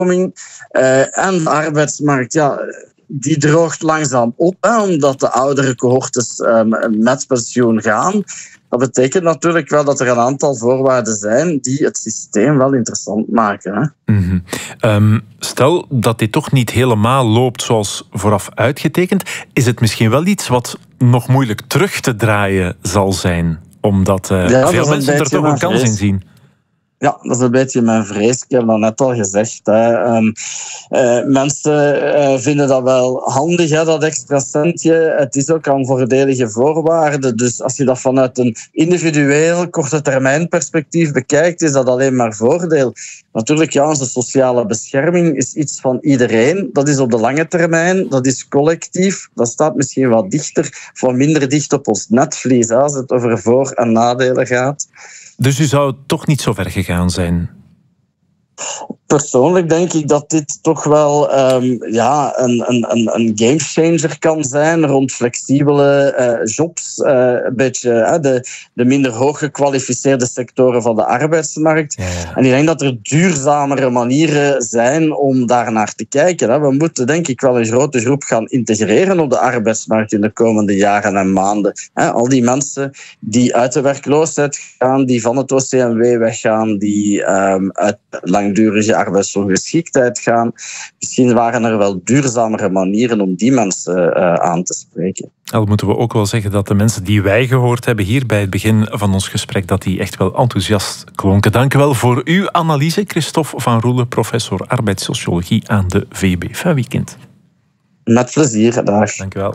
En de arbeidsmarkt, die droogt langzaam op, omdat de oudere cohortes met pensioen gaan. Dat betekent natuurlijk wel dat er een aantal voorwaarden zijn die het systeem wel interessant maken. Hè? Mm-hmm. Stel dat dit toch niet helemaal loopt zoals vooraf uitgetekend, is het misschien wel iets wat nog moeilijk terug te draaien zal zijn, omdat veel mensen er toch een kans in zien. Ja, dat is een beetje mijn vrees. Ik heb dat net al gezegd. Mensen vinden dat wel handig, dat extra centje. Het is ook aan voordelige voorwaarden. Dus als je dat vanuit een individueel, korte termijn perspectief bekijkt, is dat alleen maar voordeel. Natuurlijk, onze sociale bescherming is iets van iedereen. Dat is op de lange termijn, dat is collectief. Dat staat misschien wat dichter, of minder dicht op ons netvlies, als het over voor- en nadelen gaat. Dus u zou toch niet zo ver gegaan zijn? Persoonlijk denk ik dat dit toch wel een gamechanger kan zijn rond flexibele jobs. Een beetje de minder hoog gekwalificeerde sectoren van de arbeidsmarkt. Ja. En ik denk dat er duurzamere manieren zijn om daar naar te kijken. We moeten denk ik wel een grote groep gaan integreren op de arbeidsmarkt in de komende jaren en maanden. Al die mensen die uit de werkloosheid gaan, die van het OCMW weggaan, die uit langdurige arbeidsongeschiktheid gaan. Misschien waren er wel duurzamere manieren om die mensen aan te spreken. Al moeten we ook wel zeggen dat de mensen die wij gehoord hebben hier bij het begin van ons gesprek, dat die echt wel enthousiast klonken. Dank u wel voor uw analyse, Christophe van Roelen, professor arbeidssociologie aan de VUB. Fijn weekend. Met plezier, dag. Dank u wel.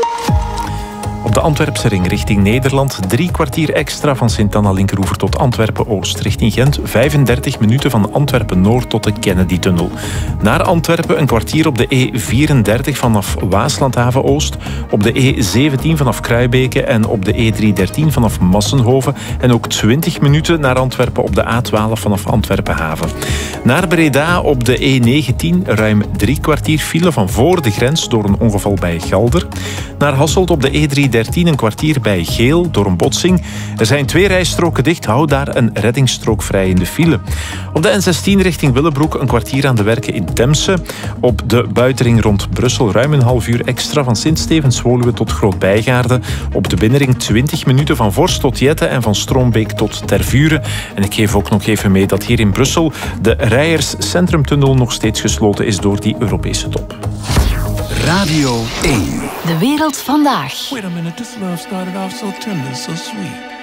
Op de Antwerpse ring richting Nederland 3 kwartier extra van Sint-Anna-Linkeroever tot Antwerpen-Oost. Richting Gent 35 minuten van Antwerpen-Noord tot de Kennedy-tunnel. Naar Antwerpen een kwartier op de E34 vanaf Waaslandhaven-Oost, op de E17 vanaf Kruibeke en op de E313 vanaf Massenhoven en ook 20 minuten naar Antwerpen op de A12 vanaf Antwerpen-Haven. Naar Breda op de E19 ruim 3 kwartier file van voor de grens door een ongeval bij Galder. Naar Hasselt op de E313 een kwartier bij Geel door een botsing. Er zijn 2 rijstroken dicht, hou daar een reddingsstrook vrij in de file. Op de N16 richting Willebroek een kwartier aan de werken in Temse. Op de buitenring rond Brussel ruim een half uur extra van Sint-Stevens-Woluwe tot Groot-Bijgaarde. Op de binnenring 20 minuten van Vorst tot Jette en van Stroombeek tot Tervuren. En ik geef ook nog even mee dat hier in Brussel de Rijers Centrumtunnel nog steeds gesloten is door die Europese top. Radio 1. De wereld vandaag. Wait a minute, this love started off so tender, so sweet.